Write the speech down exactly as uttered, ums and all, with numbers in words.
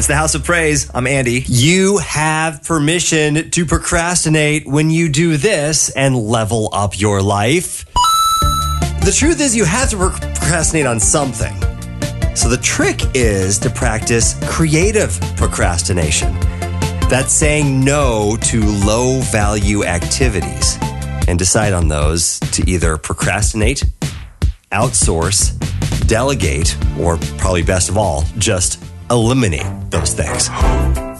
It's the House of Praise. I'm Andy. You have permission to procrastinate when you do this and level up your life. The truth is you have to procrastinate on something. So the trick is to practice creative procrastination. That's saying no to low-value activities and decide on those to either procrastinate, outsource, delegate, or probably best of all, just eliminate those things.